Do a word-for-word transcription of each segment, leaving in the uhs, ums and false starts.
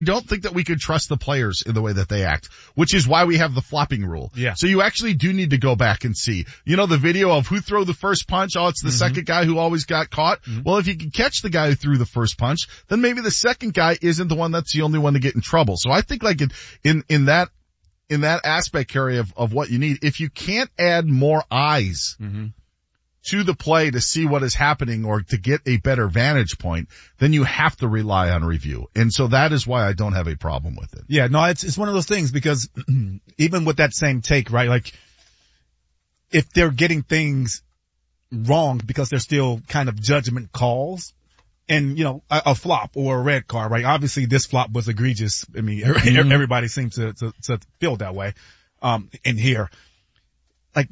don't think that we could trust the players in the way that they act, which is why we have the flopping rule. Yeah. So you actually do need to go back and see, you know, the video of who threw the first punch. Oh, it's the mm-hmm. second guy who always got caught. Mm-hmm. Well, if you can catch the guy who threw the first punch, then maybe the second guy isn't the one that's the only one to get in trouble. So I think like in, in, in that, in that aspect, Kerry, of, of what you need, if you can't add more eyes mm-hmm. to the play to see what is happening or to get a better vantage point, then you have to rely on review. And so that is why I don't have a problem with it. Yeah, no, it's, it's one of those things because even with that same take, right, like if they're getting things wrong because they're still kind of judgment calls and, you know, a, a flop or a red card, right? Obviously this flop was egregious. I mean, mm-hmm. everybody seems to, to, to feel that way, um, in here. Like,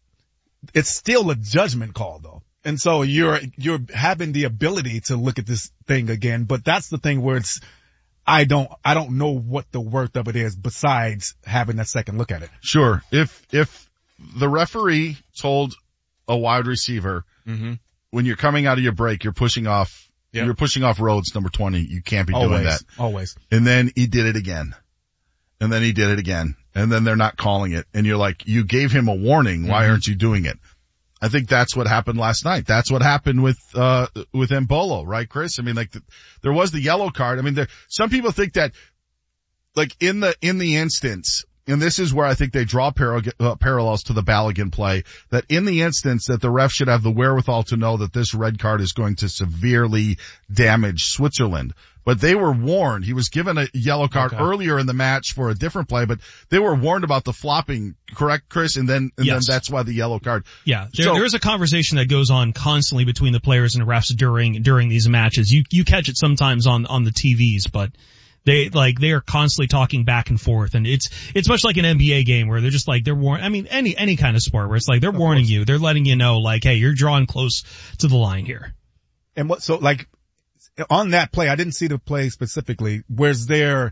it's still a judgment call though. And so you're, you're having the ability to look at this thing again, but that's the thing where it's, I don't, I don't know what the worth of it is besides having that second look at it. Sure. If, if the referee told a wide receiver, mm-hmm. when you're coming out of your break, you're pushing off, yep. you're pushing off Rhodes number twenty, you can't be always, doing that. Always. And then he did it again. And then he did it again. And then they're not calling it. And you're like, you gave him a warning. Why mm-hmm. aren't you doing it? I think that's what happened last night. That's what happened with, uh, with Embolo, right, Chris? I mean, like, the, there was the yellow card. I mean, there, some people think that, like, in the, in the instance, and this is where I think they draw par- uh, parallels to the Balogun play, that in the instance that the ref should have the wherewithal to know that this red card is going to severely damage Switzerland. But they were warned. He was given a yellow card okay. earlier in the match for a different play, but they were warned about the flopping, correct, Chris? And then, and yes. then that's why the yellow card. Yeah, there, so, there is a conversation that goes on constantly between the players and the refs during, during these matches. You, you catch it sometimes on, on the T Vs, but they, like, they are constantly talking back and forth. And it's, it's much like an N B A game where they're just like, they're warning, I mean, any, any kind of sport where it's like, they're warning you. They're letting you know, like, hey, you're drawing close to the line here. And what, so like, on that play, I didn't see the play specifically. Was there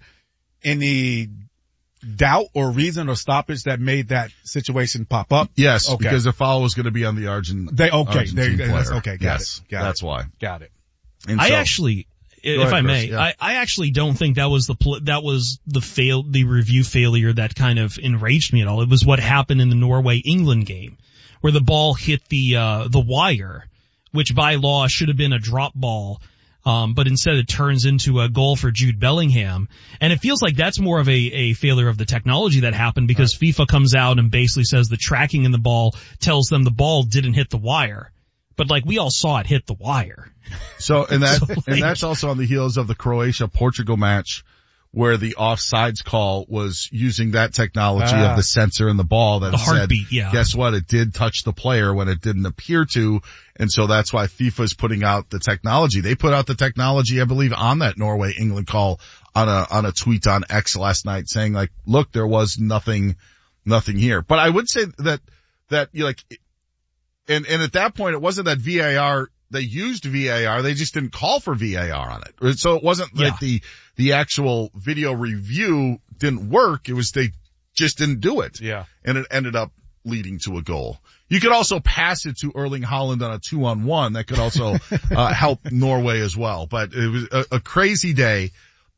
any doubt or reason or stoppage that made that situation pop up? Yes, okay. because the foul was going to be on the Argent, they, okay, Argentine they, player. Okay, got yes, it. Got that's it. why. Got it. And I so, actually, if ahead, I may, Chris, yeah. I, I actually don't think that was the pl- that was the fail, the review failure that kind of enraged me at all. It was what happened in the Norway-England game, where the ball hit the uh the wire, which by law should have been a drop ball. Um, but instead it turns into a goal for Jude Bellingham. And it feels like that's more of a, a failure of the technology that happened because right. FIFA comes out and basically says the tracking in the ball tells them the ball didn't hit the wire. But like we all saw it hit the wire. So, and that, so, like, and that's also on the heels of the Croatia-Portugal match where the offsides call was using that technology ah. of the sensor in the ball that the said, heartbeat, yeah. guess what? It did touch the player when it didn't appear to. And so that's why FIFA is putting out the technology. They put out the technology, I believe, on that Norway-England call on a, on a tweet on X last night saying like, look, there was nothing, nothing here. But I would say that, that you like, and, and at that point it wasn't that V A R, they used V A R, they just didn't call for V A R on it. So it wasn't yeah. like the, the actual video review didn't work. It was they just didn't do it. Yeah. And it ended up leading to a goal. You could also pass it to Erling Haaland on a two on one. That could also uh, help Norway as well. But it was a, a crazy day.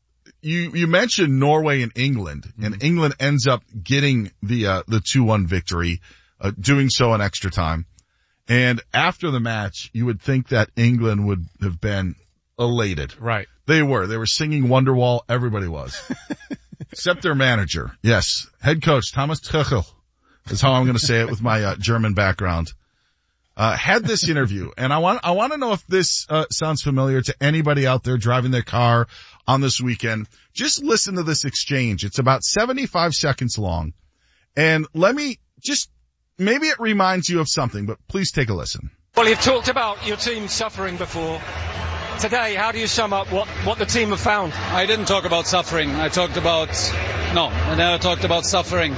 You, you mentioned Norway and England, mm-hmm. and England ends up getting the, uh, the two one victory, uh, doing so in extra time. And after the match, you would think that England would have been elated. Right. They were. They were singing Wonderwall. Everybody was. Except their manager. Yes. Head coach Thomas Tuchel is how I'm going to say it with my uh, German background. Uh, had this interview, and I want, I want to know if this, uh, sounds familiar to anybody out there driving their car on this weekend. Just listen to this exchange. It's about seventy-five seconds long. And let me just, maybe it reminds you of something, but please take a listen. Well, you've talked about your team suffering before. Today, how do you sum up what, what the team have found? I didn't talk about suffering. I talked about, no, I never talked about suffering.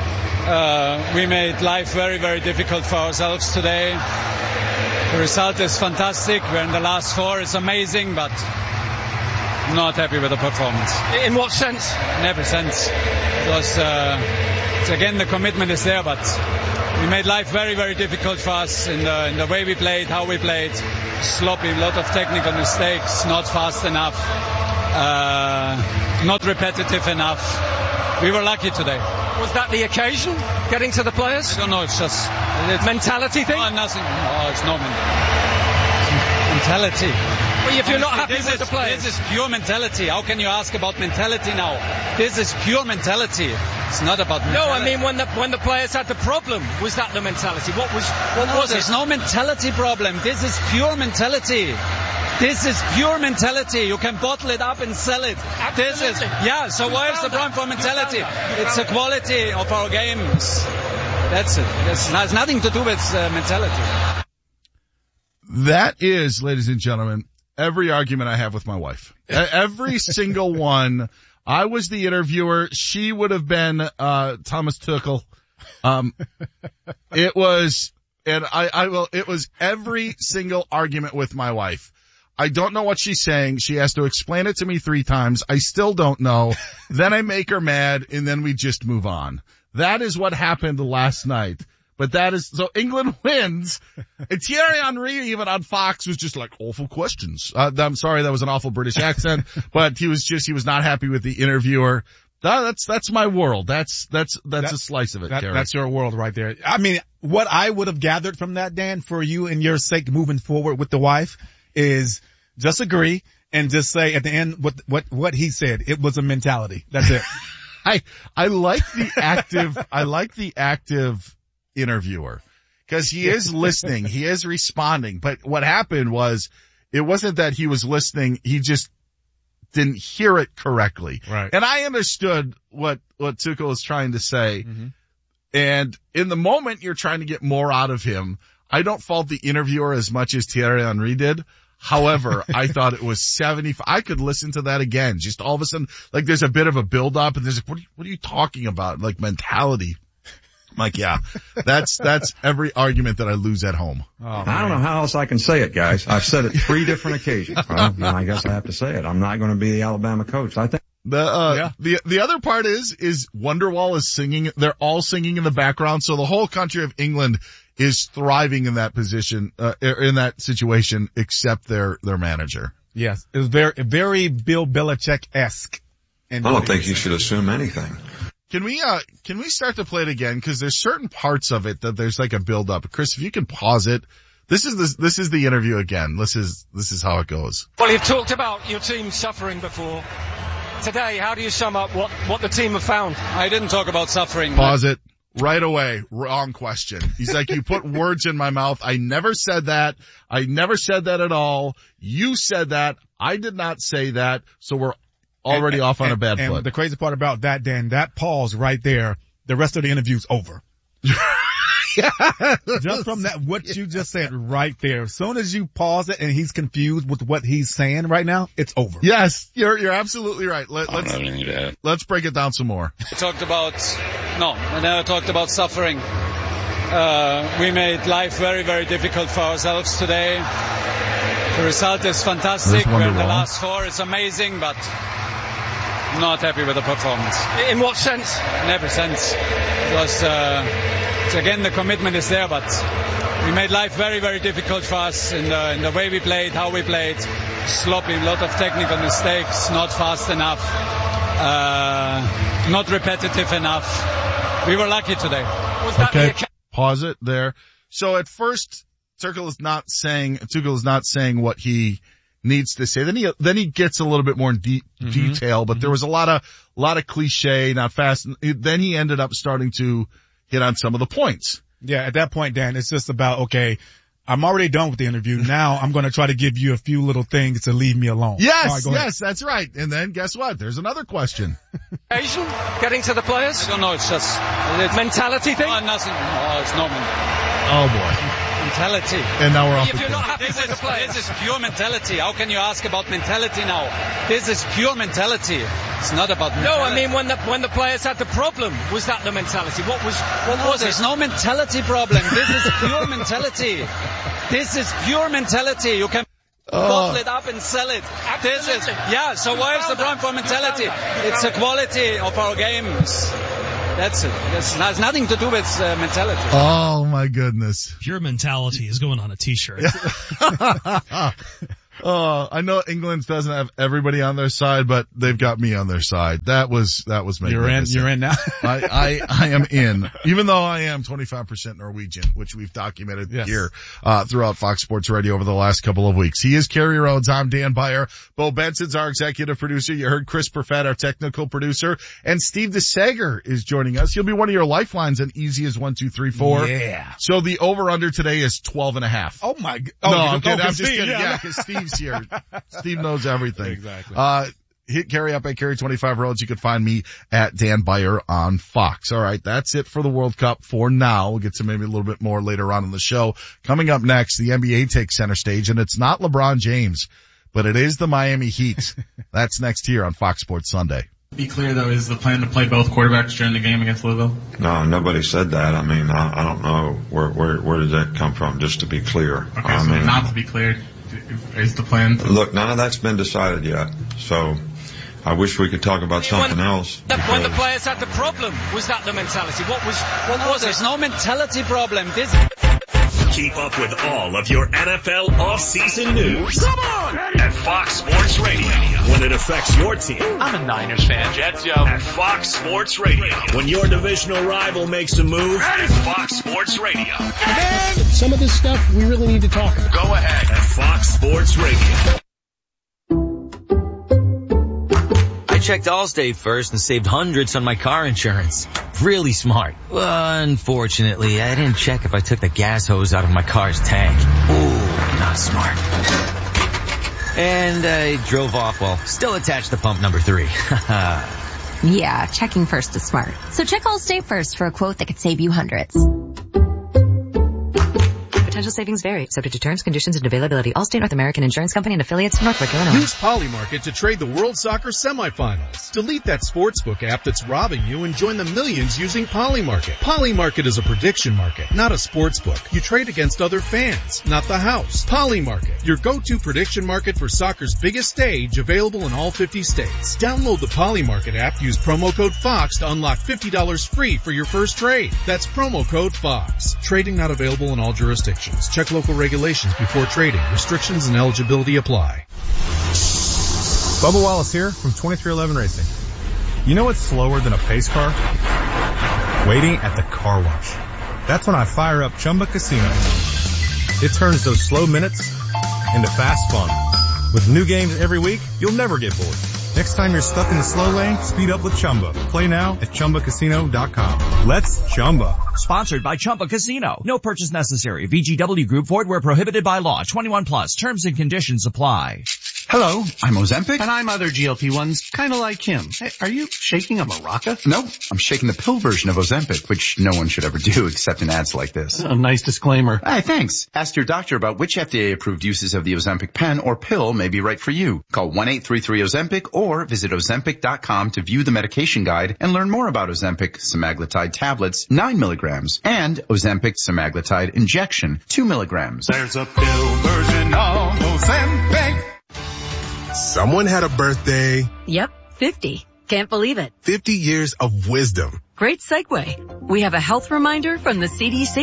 Uh, we made life very, very difficult for ourselves today. The result is fantastic. We're in the last four. It's amazing, but I'm not happy with the performance. In what sense? In every sense. Because, uh, again, the commitment is there, but we made life very, very difficult for us in the, in the way we played, how we played. Sloppy, a lot of technical mistakes, not fast enough. uh, not repetitive enough. We were lucky today. Was that the occasion? Getting to the players? I don't know. It's just it's, mentality thing. No, nothing. No, it's no men- mentality. Well, if you're not happy this with is, the players, this is pure mentality. How can you ask about mentality now? This is pure mentality. It's not about mentality. No, I mean when the when the players had the problem, was that the mentality? What was what no, was there's it? no mentality problem. This is pure mentality. This is pure mentality. You can bottle it up and sell it. Absolutely. This is yeah. So You why is the found problem for that. You mentality? found that. You It's the found quality of our games. That's it. This has nothing to do with uh, mentality. That is, ladies and gentlemen, every argument I have with my wife. Every single one. I was the interviewer. She would have been, uh, Thomas Tuchel. Um, it was, and I, I will, it was every single argument with my wife. I don't know what she's saying. She has to explain it to me three times. I still don't know. Then I make her mad and then we just move on. That is what happened last night. But that is, so England wins. And Thierry Henry, even on Fox, was just like, awful questions. Uh, I'm sorry, that was an awful British accent, but he was just, he was not happy with the interviewer. That, that's, that's my world. That's, that's, that's That- a slice of it, That, Terry. that's your world right there. I mean, what I would have gathered from that, Dan, for you and your sake moving forward with the wife is just agree and just say at the end what, what, what he said. It was a mentality. That's it. I, I like the active, I like the active interviewer because he is listening. He is responding. But what happened was it wasn't that he was listening. He just didn't hear it correctly. Right. And I understood what, what Tuchel was trying to say. Mm-hmm. And in the moment you're trying to get more out of him. I don't fault the interviewer as much as Thierry Henry did. However, I thought it was seventy. I could listen to that again. Just all of a sudden, like there's a bit of a build up and there's like, what are you, what are you talking about? Like mentality. I'm like, yeah, that's, that's every argument that I lose at home. Oh, I don't know how else I can say it, guys. I've said it three different occasions. Well, you know, I guess I have to say it. I'm not going to be the Alabama coach. I think. The, uh, Yeah. the, the other part is, is Wonderwall is singing. They're all singing in the background. So the whole country of England is thriving in that position, uh, in that situation, except their, their manager. Yes. It was very, very Bill Belichick-esque. And I don't think you should assume anything. Can we, uh, can we start to play it again? Cause there's certain parts of it that there's like a build up. Chris, if you can pause it. This is the, this is the interview again. This is, this is how it goes. Well, you've talked about your team suffering before. Today, how do you sum up what, what the team have found? I didn't talk about suffering. Pause it. Right away. Wrong question. He's like, you put words in my mouth. I never said that. I never said that at all. You said that. I did not say that. So we're already and, off on and, a bad and foot. The crazy part about that, Dan, that pause right there, the rest of the interview's over. Just from that, what you just said right there. As soon as you pause it and he's confused with what he's saying right now, it's over. Yes, you're, you're absolutely right. Let, I don't let's, have anything to add. let's break it down some more. I talked about no, I never talked about suffering. Uh, we made life very, very difficult for ourselves today. The result is fantastic. We're in the last four. It's amazing, but I'm not happy with the performance. In what sense? In every sense. It was, uh, again, the commitment is there, but we made life very, very difficult for us in the, in the way we played, how we played. Sloppy, a lot of technical mistakes, not fast enough, uh, not repetitive enough. We were lucky today. Was that Okay. the occasion? Pause it there. So at first, Tuchel is not saying, Tuchel is not saying what he needs to say. Then he, then he gets a little bit more in de- Mm-hmm. detail, but there was a lot of, a lot of cliche, not fast. Then he ended up starting to hit on some of the points. Yeah, at that point, Dan, it's just about, okay, I'm already done with the interview. Now I'm going to try to give you a few little things to leave me alone. Yes, All right, go ahead. yes, that's right. And then guess what? There's another question. occasion? Getting to the players? I don't know, it's just it's Mentality thing? no, nothing. No, it's no men- Oh boy. mentality. And now we're off If the you're not happy This with the is, players, this is pure mentality. How can you ask about mentality now? This is pure mentality. It's not about no, mentality. I mean when the when the players had the problem, was that the mentality? What was what No, was there's it? no mentality problem. This is pure mentality. This is pure mentality. You can bottle it up and sell it. This is yeah. So why is the problem for mentality? It's the quality of our games. That's it. This has nothing to do with uh, mentality. Oh my goodness. Pure mentality is going on a t-shirt. Uh, I know England doesn't have everybody on their side, but they've got me on their side. That was, that was magnificent. You're in, you're in now. I, I, I am in, even though I am twenty-five percent Norwegian, which we've documented yes. here, uh, throughout Fox Sports Radio over the last couple of weeks. He is Kerry Rhodes. I'm Dan Beyer. Bo Benson's our executive producer. You heard Chris Perfett, our technical producer, and Steve DeSager is joining us. He'll be one of your lifelines and easy as one, two, three, four. Yeah. So the over under today is twelve and a half. Oh my god. Oh, no, I'm kidding. Oh, I'm just Steve, kidding. Yeah, because yeah, Steve's here. Steve knows everything. Exactly. Uh, hit Kerry up at Kerry twenty-five Roads. You can find me at Dan Beyer on Fox. All right. That's it for the World Cup for now. We'll get to maybe a little bit more later on in the show. Coming up next, the N B A takes center stage, and it's not LeBron James, but it is the Miami Heat. That's next here on Fox Sports Sunday. Be clear though, is the plan to play both quarterbacks during the game against Louisville? No, nobody said that. I mean, I, I don't know where, where, where did that come from, just to be clear. Okay, I so mean, not to be clear, is the plan to... Look, none of that's been decided yet, so I wish we could talk about something when, else. When the players had the problem, was that the mentality? What was, what no, was there's it? no mentality problem. This... Keep up with all of your N F L offseason news. Come on! At Fox Sports Radio. When it affects your team. I'm a Niners fan. Jets, yo. At Fox Sports Radio. When your divisional rival makes a move. At Fox Sports Radio. And some of this stuff we really need to talk about. Go ahead. At Fox Sports Radio. I checked Allstate first and saved hundreds on my car insurance. Really smart. Well, unfortunately, I didn't check if I took the gas hose out of my car's tank. Ooh, not smart. And I drove off while still attached to pump number three. Yeah, checking first is smart. So check Allstate first for a quote that could save you hundreds. Potential savings vary, subject to terms, conditions, and availability. Allstate North American Insurance Company and affiliates, Northbrook, Illinois. Use Polymarket to trade the World Soccer semifinals. Delete that sportsbook app that's robbing you and join the millions using Polymarket. Polymarket is a prediction market, not a sportsbook. You trade against other fans, not the house. Polymarket, your go-to prediction market for soccer's biggest stage, available in all fifty states. Download the Polymarket app, use promo code FOX to unlock fifty dollars free for your first trade. That's promo code FOX. Trading not available in all jurisdictions. Check local regulations before trading. Restrictions and eligibility apply. Bubba Wallace here from twenty-three eleven Racing. You know what's slower than a pace car? Waiting at the car wash. That's when I fire up Chumba Casino. It turns those slow minutes into fast fun. With new games every week, you'll never get bored. Next time you're stuck in the slow lane, speed up with Chumba. Play now at Chumba Casino dot com. Let's Chumba. Sponsored by Chumba Casino. No purchase necessary. V G W Group. Void where prohibited by law. twenty-one plus. Terms and conditions apply. Hello, I'm Ozempic. And I'm other G L P ones, kind of like him. Hey, are you shaking a maraca? No, I'm shaking the pill version of Ozempic, which no one should ever do except in ads like this. A nice disclaimer. Hey, thanks. Ask your doctor about which F D A-approved uses of the Ozempic pen or pill may be right for you. Call one eight three three Ozempic or visit Ozempic dot com to view the medication guide and learn more about Ozempic semaglutide tablets, nine milligrams, and Ozempic semaglutide injection, two milligrams. There's a pill version of Ozempic. Someone had a birthday. Yep, fifty. Can't believe it. fifty years of wisdom. Great segue. We have a health reminder from the C D C.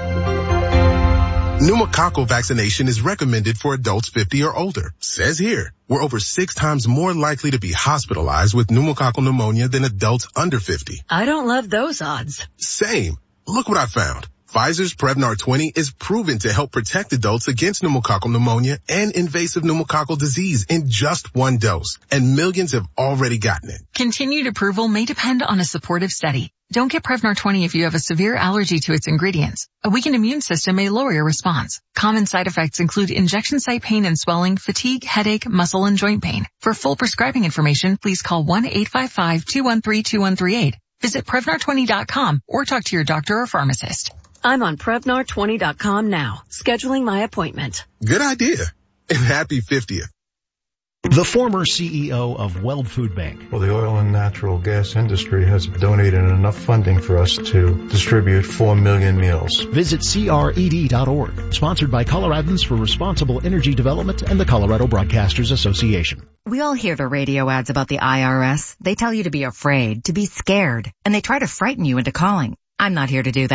Pneumococcal vaccination is recommended for adults fifty or older. Says here, we're over six times more likely to be hospitalized with pneumococcal pneumonia than adults under fifty. I don't love those odds. Same. Look what I found. Pfizer's Prevnar twenty is proven to help protect adults against pneumococcal pneumonia and invasive pneumococcal disease in just one dose, and millions have already gotten it. Continued approval may depend on a supportive study. Don't get Prevnar twenty if you have a severe allergy to its ingredients. A weakened immune system may lower your response. Common side effects include injection site pain and swelling, fatigue, headache, muscle, and joint pain. For full prescribing information, please call one eight five five, two one three, two one three eight. Visit Prevnar twenty dot com or talk to your doctor or pharmacist. I'm on Prevnar twenty dot com now, scheduling my appointment. Good idea. And happy fiftieth. The former C E O of Weld Food Bank. Well, the oil and natural gas industry has donated enough funding for us to distribute four million meals. Visit C R E D dot org. Sponsored by Coloradans for Responsible Energy Development and the Colorado Broadcasters Association. We all hear the radio ads about the I R S. They tell you to be afraid, to be scared, and they try to frighten you into calling. I'm not here to do that.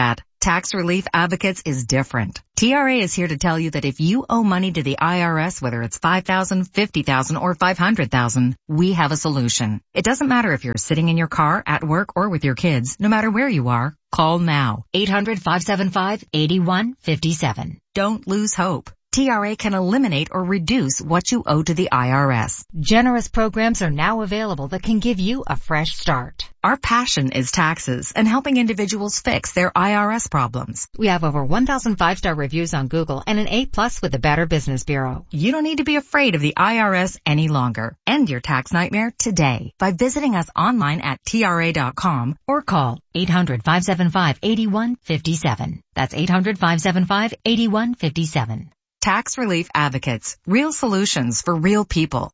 Tax Relief Advocates is different. T R A is here to tell you that if you owe money to the I R S, whether it's five thousand dollars, fifty thousand dollars, or five hundred thousand dollars, we have a solution. It doesn't matter if you're sitting in your car, at work, or with your kids. No matter where you are, call now. eight hundred, five seven five, eight one five seven. Don't lose hope. T R A can eliminate or reduce what you owe to the I R S. Generous programs are now available that can give you a fresh start. Our passion is taxes and helping individuals fix their I R S problems. We have over one thousand five-star reviews on Google and an A plus with the Better Business Bureau. You don't need to be afraid of the I R S any longer. End your tax nightmare today by visiting us online at T R A dot com or call eight hundred, five seven five, eight one five seven. That's eight hundred, five seven five, eight one five seven. Tax Relief Advocates. Real solutions for real people.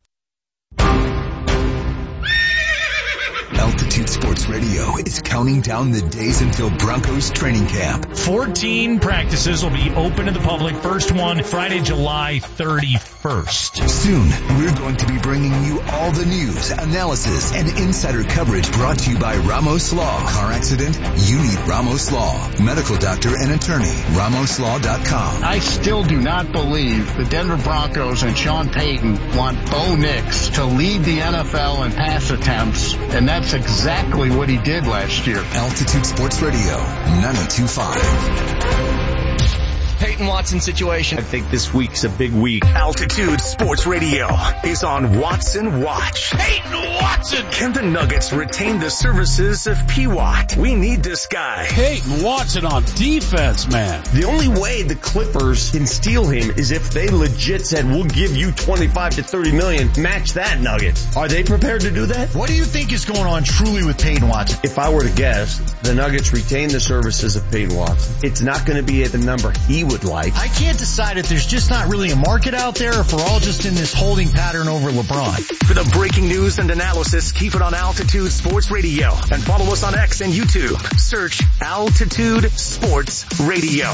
Altitude Sports Radio is counting down the days until Broncos training camp. fourteen practices will be open to the public. First one, Friday, July thirty-first. Soon, we're going to be bringing you all the news, analysis, and insider coverage brought to you by Ramos Law. Car accident? You need Ramos Law. Medical doctor and attorney. Ramos Law dot com. I still do not believe the Denver Broncos and Sean Payton want Bo Nix to lead the N F L in pass attempts, and that's exactly what he did last year. Altitude Sports Radio, ninety-two point five. Peyton Watson situation. I think this week's a big week. Altitude Sports Radio is on Watson Watch. Peyton Watson! Can the Nuggets retain the services of P W A T? We need this guy. Peyton Watson on defense, man. The only way the Clippers can steal him is if they legit said, we'll give you twenty-five to thirty million, match that Nuggets. Are they prepared to do that? What do you think is going on truly with Peyton Watson? If I were to guess, the Nuggets retain the services of Peyton Watson. It's not going to be at the number he would like. I can't decide if there's just not really a market out there or if we're all just in this holding pattern over LeBron. For the breaking news and analysis, keep it on Altitude Sports Radio and follow us on X and YouTube. Search Altitude Sports Radio.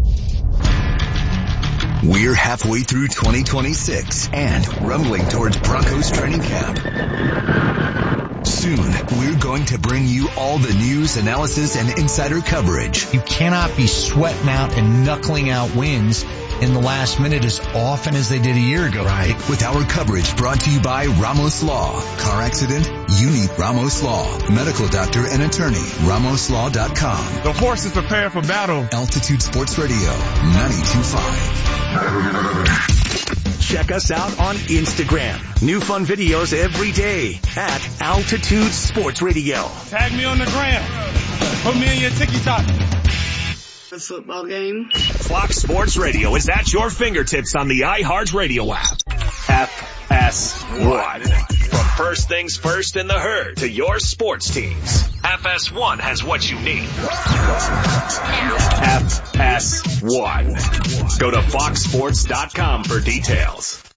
We're halfway through twenty twenty-six and rumbling towards Broncos training camp. Soon, we're going to bring you all the news, analysis, and insider coverage. You cannot be sweating out and knuckling out wins in the last minute as often as they did a year ago. Right. With our coverage brought to you by Ramos Law. Car accident? You need Ramos Law. Medical doctor and attorney. Ramos Law dot com. The horse is prepared for battle. Altitude Sports Radio, ninety-two point five. Check us out on Instagram. New fun videos every day at Altitude Sports Radio. Tag me on the gram. Put me in your TikTok. The football game. Fox Sports Radio is at your fingertips on the iHeartRadio app. F S one. From first things first in the herd to your sports teams, F S one has what you need. F S one. Go to fox sports dot com for details.